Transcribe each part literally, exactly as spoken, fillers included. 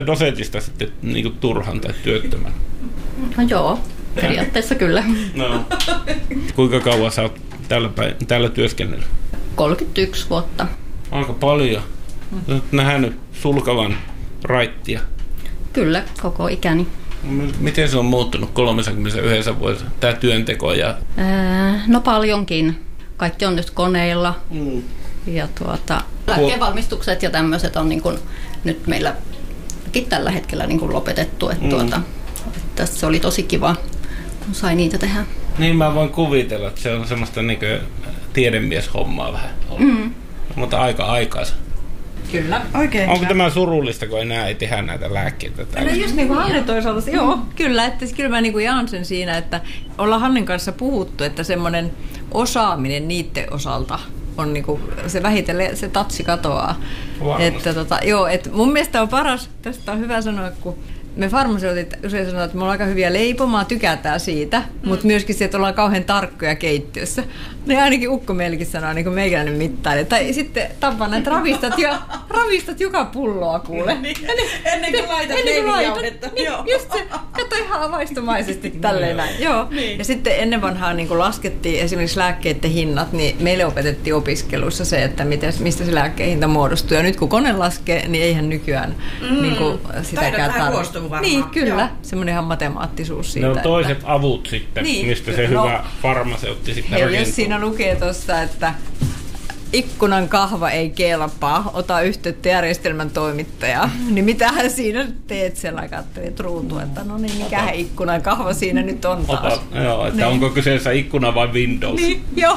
dosetista sitten niin kuin turhan tai työttömän? No joo, periaatteessa kyllä. No. Kuinka kauan sä oot täällä, päin, täällä työskennellyt? kolmekymmentäyksi vuotta. Aika paljon. Sä oot nähnyt sulkavan raittia. Kyllä, koko ikäni. Miten se on muuttunut kolmekymmentäyksi vuodessa, tämä työnteko? Ja... Ää, no paljonkin. Kaikki on nyt koneilla. Mm. Ja tuota, lääkkeenvalmistukset ja tämmöiset on niin kuin nyt meillä tällä hetkellä niin kuin lopetettu. Että mm. tuota, että se oli tosi kiva, kun sai niitä tehdä. Niin mä voin kuvitella, että se on semmoista niin kuin tiedemieshommaa vähän. Mm. Mutta aika aikaisa. Kyllä, oikein. Onko tämä surullista, kun enää ei tehdä näitä lääkkeitä täällä? No just niin kuin Hanne toisaalta, joo, kyllä, että kyllä mä niin kuin jaan sen siinä, että ollaan Hannen kanssa puhuttu, että semmoinen osaaminen niiden osalta on niin kuin, se vähitellen, se tatsi katoaa. Että, tota, joo, että mun mielestä on paras, tästä on hyvä sanoa, kun me farmaseutit usein sanotaan, että me ollaan aika hyviä leipomaan, tykätään siitä, mm. mutta myöskin se, että ollaan kauhean tarkkoja keittiössä. Ne ainakin ukko meillekin sanoo, niin kuin meikäläinen mittaili. Tai sitten Tapana, että ravistat, jo, ravistat joka pulloa kuule. Niin, ennen kuin laitat leivijauhetta. Niin, just se, kato ihan vaistomaisesti tälleen näin. Joo. Niin. Ja sitten ennen vanhaa niin kun laskettiin esimerkiksi lääkkeiden hinnat, niin meille opetettiin opiskeluissa se, että miten, mistä se lääkkeen hinta muodostuu. Ja nyt kun kone laskee, niin eihän nykyään mm. niin kuin sitäkään tarvitse. Niin, kyllä. Semmoinen ihan matemaattisuus siitä. Ne on toiset että... avut sitten, niin, mistä se no, hyvä farmaseutti sitten hei, rakentuu. Jos siinä lukee tuossa, että ikkunan kahva ei kelpaa, ota yhteyttä järjestelmän toimittajaa, niin mitähän siinä teet siellä, katselit ruutua, että no niin, mikähän ikkunan kahva siinä nyt on taas. Ota, joo, että niin. Onko kyseessä ikkuna vai Windows? Niin, joo.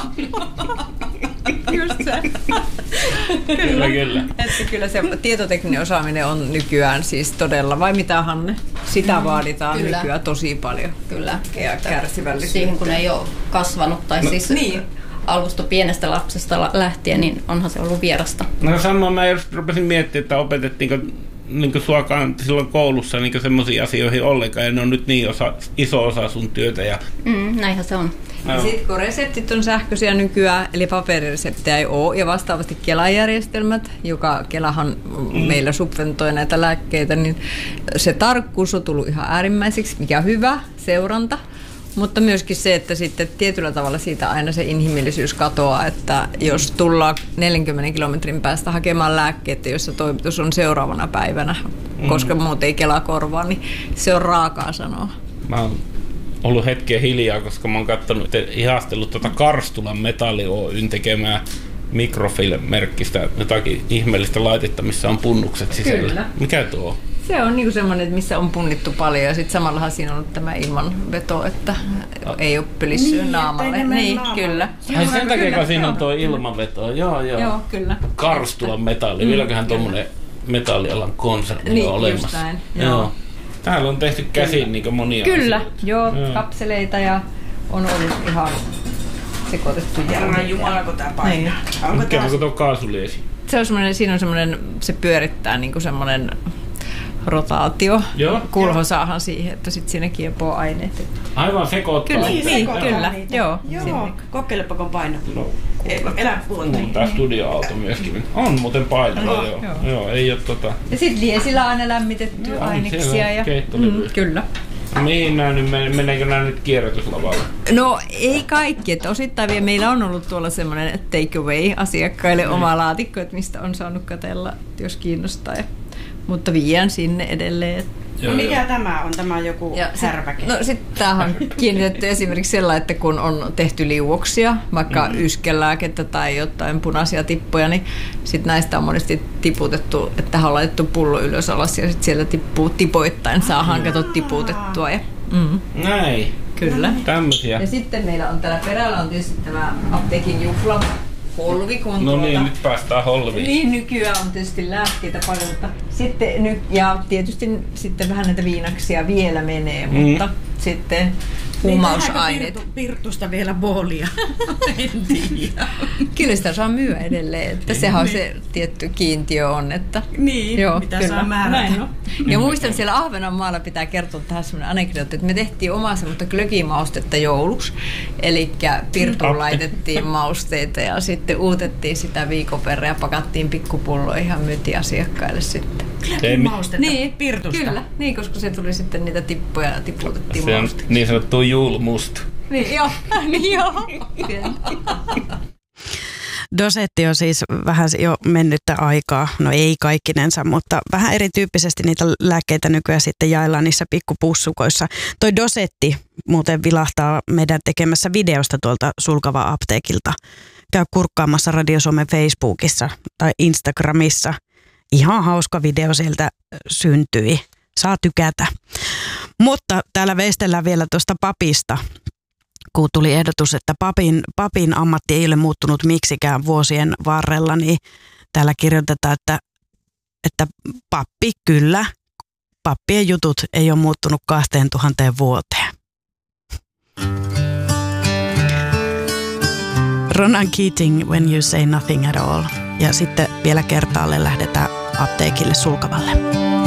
Just se. Kyllä, kyllä. Että kyllä se tietotekninen osaaminen on nykyään siis todella, vai mitä Hanne? Sitä mm, vaaditaan kyllä. Nykyään tosi paljon. Kyllä. Ja kärsivällisyyttä. Siihen kun ei ole kasvanut, tai no, siis niin. Alusta pienestä lapsesta lähtien, niin onhan se ollut vierasta. No samoin mä just rupesin miettimään, että opetettiinko niin suakaan silloin koulussa niin semmoisiin asioihin ollenkaan, ja ne on nyt niin osa, iso osa sun työtä. Ja... Mm, näinhän se on. Ja sitten kun reseptit on sähköisiä nykyään, eli paperireseptejä ei ole, ja vastaavasti Kela-järjestelmät, joka Kelahan mm. meillä subventoi näitä lääkkeitä, niin se tarkkuus on tullut ihan äärimmäiseksi, mikä on hyvä seuranta. Mutta myöskin se, että sitten tietyllä tavalla siitä aina se inhimillisyys katoaa, että jos tullaan neljänkymmenen kilometrin päästä hakemaan lääkkeitä, jossa toimitus on seuraavana päivänä, mm. koska muuten ei Kela korvaa, niin se on raakaa sanoa. Mä oon ollut hetken hiljaa, koska mä oon katsonut, ihastellut tuota Karstulan Metalli Oyn tekemää Microfilm-merkkistä jotakin ihmeellistä laitetta, missä on punnukset sisällä. Kyllä. Mikä tuo on? Se on niinku semmoinen, että missä on punnittu paljon, ja sitten samallahan siinä on ollut tämä ilmanveto, että no. ei ole pölissyä niin, naamalle. Niin, kyllä. Ai sen takia, kun siinä on tuo ilmanveto. Joo, joo. Joo, kyllä. Karstulan metalli. Mm, Vieläköhän tuommoinen metallialan konserni niin, on olemassa. Näin, joo. joo. Täällä on tehty käsin niin monia Kyllä, asioita. joo, joo, kapseleita ja on ollut ihan sekoitettu Herran Jumala, kun tää painaa. Niin. Mikä onko tuo kaasuliesi? Se on semmoinen, siinä on semmoinen, se pyörittää niin kuin semmoinen rotaatio. Joo. Kulhosaahan siihen, että sitten siinä kiepoo aineet. Aivan sekoittaa. Kyllä, niin, niin, kyllä. Niitä. Joo. Joo. Kokeilepa, kun paino. No, elä vuoteen. Tää studioauto myöskin. On muuten painava, joo. Joo. joo. Joo, ei ole tota... Ja sit liesillä on aina lämmitettyä aineksia. Ja... Mm, kyllä. Mihin nämä nyt, meneekö nämä nyt kierrätyslavalle? No ei kaikki, että osittain vielä meillä on ollut tuolla semmoinen take away asiakkaille oma laatikko, että mistä on saanut katsella, jos kiinnostaa. Mutta vien sinne edelleen. No mikä tämä on? Tämä on joku ja härväke? Sit, no sitten tämähän on kiinnitetty esimerkiksi sellainen, että kun on tehty liuoksia, vaikka mm-hmm. yskellääkettä tai jotain punaisia tippoja, niin sitten näistä on monesti tiputettu, että tähän on laitettu pullo ylös alas ja sitten siellä tippuu tipoittain, saadaan kato tiputettua. Ja, mm. Näin. Kyllä. Tämmöisiä. Ja sitten meillä on täällä perällä on tietysti tämä apteekin juhla. Holvi, kun no tuota, niin, nyt päästään holviin. Niin, nykyään on tietysti lääkkeitä paljon, mutta sitten nyt, ja tietysti sitten vähän näitä viinaksia vielä menee, mm. mutta sitten huumausaineet. Niin, Pirtusta vielä boolia? En tiedä. Kyllä sitä saa myyä edelleen, että niin, sehän niin. Se tietty kiintiö on, että... Niin, joo, mitä kyllä. Saa määrätä. No. Ja muistan, että siellä Ahvenanmaalla pitää kertoa tähän semmoinen anekdootti, että me tehtiin omaa semmoista glögimaustetta jouluksi, eli Pirtuun laitettiin mausteita ja sitten uutettiin sitä viikon verran ja pakattiin pikkupulloihin ja myytiin asiakkaille sitten. Kyllä, maustetta niin, pirtusta. Kyllä, niin, koska se tuli sitten niitä tippuja ja tiputettiin Se on mausteeksi. niin sanottu julmusta. Niin, joo, niin joo. Dosetti on siis vähän jo mennyttä aikaa, no ei kaikkinensa, mutta vähän erityyppisesti niitä lääkkeitä nykyään sitten jaellaan niissä pikkupussukoissa. Toi Dosetti muuten vilahtaa meidän tekemässä videosta tuolta Sulkava apteekilta. Käy kurkkaamassa Radio Suomen Facebookissa tai Instagramissa. Ihan hauska video sieltä syntyi. Saa tykätä. Mutta täällä veistellään vielä tuosta papista. Kun tuli ehdotus, että papin, papin ammatti ei ole muuttunut miksikään vuosien varrella, niin täällä kirjoitetaan, että, että pappi kyllä, pappien jutut ei ole muuttunut kahteen tuhanteen vuoteen. Ronan Keating, When You Say Nothing at All. Ja sitten vielä kertaalle lähdetään apteekille Sulkavalle.